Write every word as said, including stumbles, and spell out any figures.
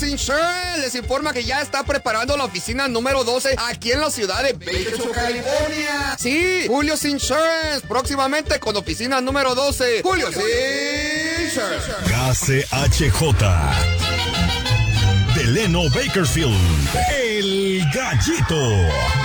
Insurance les informa que ya está preparando la oficina número doce aquí en la ciudad de Bakersfield, California. Sí, Julio's Insurance, próximamente con oficina número doce. Julio's Insurance. K C H J. Delano Bakersfield, el Gallito.